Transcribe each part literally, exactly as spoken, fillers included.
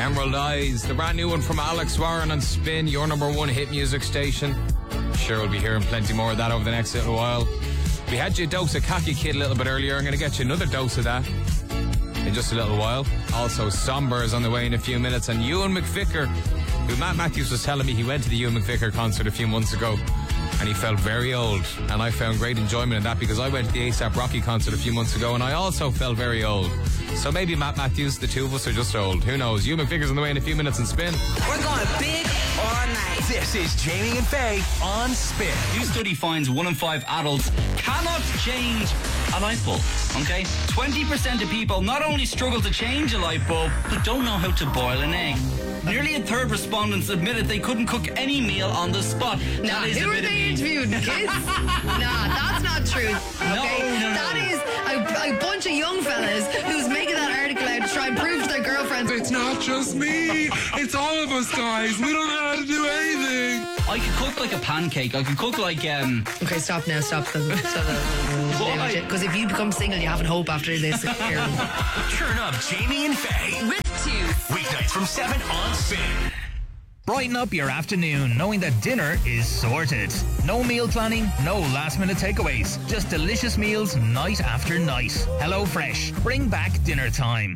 Emerald Eyes, the brand new one from Alex Warren on Spin, your number one hit music station. Sure, we'll be hearing plenty more of that over the next little while. We had you a dose of Khaki Kid a little bit earlier. I'm going to get you another dose of that in just a little while. Also, Somber is on the way in a few minutes. And Ewan McVicker, who Matt Matthews was telling me he went to the Ewan McVicker concert a few months ago and he felt very old. And I found great enjoyment in that because I went to the A$AP Rocky concert a few months ago and I also felt very old. So maybe Matt Matthews, the two of us are just old. Who knows? Ewan McVicker's on the way in a few minutes and Spin. We're going big or night. This is Jamie and Faye on Spin. New study finds one in five adults cannot change a light bulb. Okay? twenty percent of people not only struggle to change a light bulb, but don't know how to boil an egg. Nearly a third respondents admitted they couldn't cook any meal on the spot. Nah, That is who a are bit of they mean. interviewing? Kids? Nah, that's not true. Okay? No, no, no. That is a, a bunch of young fellas who's making that article out to try and prove to their girlfriends. It's not just me. It's all of us, guys. We don't know how to do anything. I could cook like a pancake. I could cook like, um... Okay, stop now, stop. Why? Because if you become single, you haven't hope after this. Turn up Jamie and Faye. With two. Weeknights from seven on Spin. Brighten up your afternoon knowing that dinner is sorted. No meal planning, no last minute takeaways. Just delicious meals night after night. Hello Fresh. Bring back dinner time.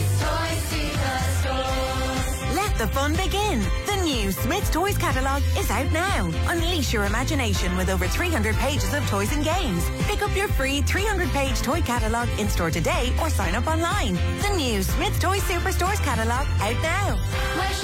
Let the fun begin. The new Smith's Toys catalogue is out now. Unleash your imagination with over three hundred pages of toys and games. Pick up your free three hundred page toy catalogue in store today or sign up online. The new Smith's Toys Superstores catalogue out now.